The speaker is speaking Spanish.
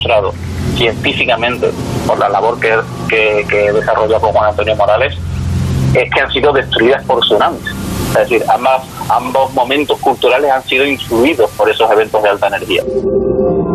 demostrado científicamente por la labor que desarrolla con Juan Antonio Morales, es que han sido destruidas por tsunamis. Es decir, ambos momentos culturales han sido influidos por esos eventos de alta energía.